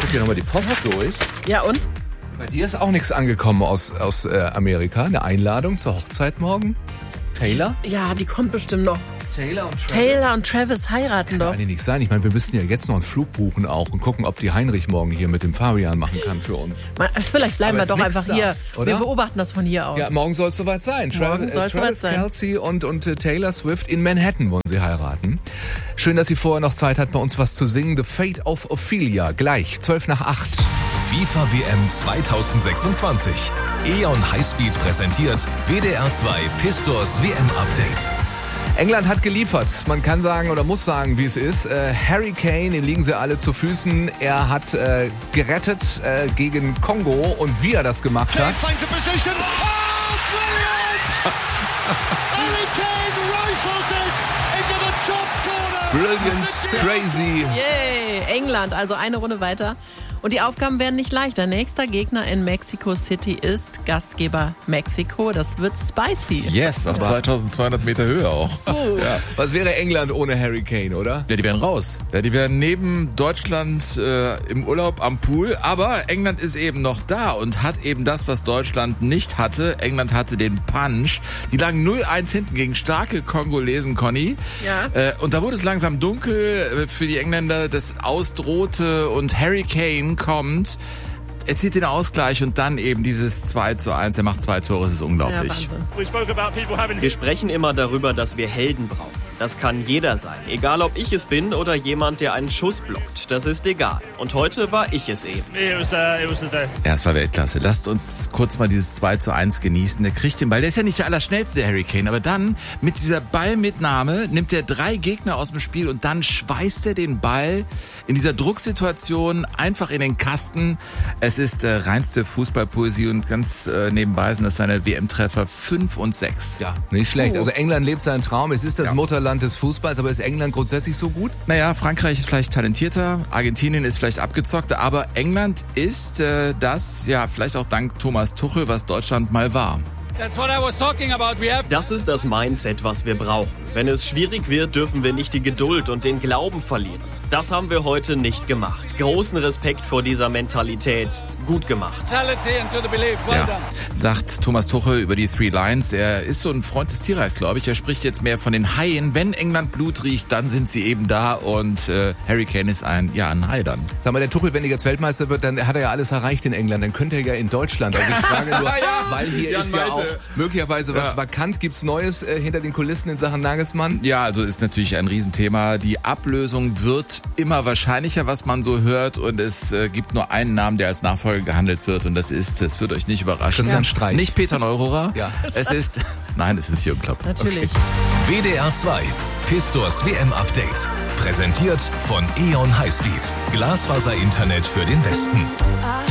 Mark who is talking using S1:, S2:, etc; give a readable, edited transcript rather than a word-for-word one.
S1: guck hier nochmal die Post durch.
S2: Ja, und?
S1: Bei dir ist auch nichts angekommen aus Amerika. Eine Einladung zur Hochzeit morgen? Taylor?
S2: Ja, die kommt bestimmt noch.
S1: Taylor
S2: und Travis heiraten doch.
S1: Kann eigentlich nicht sein. Ich meine, wir müssten ja jetzt noch einen Flug buchen auch und gucken, ob die Heinrich morgen hier mit dem Fabian machen kann für uns.
S2: Vielleicht bleiben wir doch einfach hier.
S1: Oder?
S2: Wir beobachten das von hier aus.
S1: Ja, morgen soll es soweit sein. Travis Kelce und Taylor Swift in Manhattan wollen sie heiraten. Schön, dass sie vorher noch Zeit hat, bei uns was zu singen. The Fate of Ophelia. Gleich, 7:55.
S3: FIFA WM 2026. E.ON Highspeed präsentiert WDR 2 Pistors WM Update.
S1: England hat geliefert. Man kann sagen oder muss sagen, wie es ist. Harry Kane, den liegen sie alle zu Füßen. Er hat gerettet gegen Kongo und wie er das gemacht hat. Brilliant, crazy.
S2: Yay, England, also eine Runde weiter. Und die Aufgaben werden nicht leichter. Nächster Gegner in Mexico City ist Gastgeber Mexiko. Das wird spicy.
S4: Yes, auf 2200 Meter Höhe auch.
S1: Ja. Was wäre England ohne Harry Kane, oder?
S4: Ja, die wären raus. Ja, die wären neben Deutschland im Urlaub am Pool. Aber England ist eben noch da und hat eben das, was Deutschland nicht hatte. England hatte den Punch. Die lagen 0-1 hinten gegen starke Kongolesen, Conny.
S2: Ja.
S4: Und da wurde es langsam dunkel für die Engländer. Das ausdrohte und Harry Kane kommt, er zieht den Ausgleich und dann eben dieses 2:1. Er macht 2 Tore, es ist unglaublich.
S2: Ja,
S5: wir sprechen immer darüber, dass wir Helden brauchen. Das kann jeder sein. Egal, ob ich es bin oder jemand, der einen Schuss blockt. Das ist egal. Und heute war ich es eben.
S4: Ja, es war Weltklasse. Lasst uns kurz mal dieses 2:1 genießen. Der kriegt den Ball. Der ist ja nicht der allerschnellste, der Harry Kane. Aber dann mit dieser Ballmitnahme nimmt er 3 Gegner aus dem Spiel und dann schweißt er den Ball in dieser Drucksituation einfach in den Kasten. Es ist reinste Fußballpoesie und ganz nebenbei sind das seine WM-Treffer 5 und 6.
S1: Ja, nicht schlecht. Also England lebt seinen Traum. Es ist das Mutterland des Fußballs, aber ist England grundsätzlich so gut?
S4: Naja, Frankreich ist vielleicht talentierter, Argentinien ist vielleicht abgezockter, aber England ist das, ja, vielleicht auch dank Thomas Tuchel, was Deutschland mal war.
S5: Das ist das Mindset, was wir brauchen. Wenn es schwierig wird, dürfen wir nicht die Geduld und den Glauben verlieren. Das haben wir heute nicht gemacht. Großen Respekt vor dieser Mentalität. Gut gemacht.
S4: Ja, sagt Thomas Tuchel über die Three Lions. Er ist so ein Freund des Tierreichs, glaube ich. Er spricht jetzt mehr von den Haien. Wenn England Blut riecht, dann sind sie eben da und Harry Kane ist ein Hai dann.
S1: Sag mal, der Tuchel, wenn er jetzt Weltmeister wird, dann hat er ja alles erreicht in England. Dann könnte er ja in Deutschland. Also ich frage nur, weil hier Jan ist ja auch möglicherweise was vakant. Gibt's Neues hinter den Kulissen in Sachen Nagelsmann?
S4: Ja, also ist natürlich ein Riesenthema. Die Ablösung wird immer wahrscheinlicher, was man so hört. Und es gibt nur einen Namen, der als Nachfolger gehandelt wird. Und das wird euch nicht überraschen.
S1: Christian Streich.
S4: Nicht Peter Neururer.
S1: Ja.
S4: Es ist Jürgen Klopp.
S2: natürlich.
S3: Okay. WDR 2 Pistors WM Update. Präsentiert von E.ON Highspeed. Glasfaser-Internet für den Westen.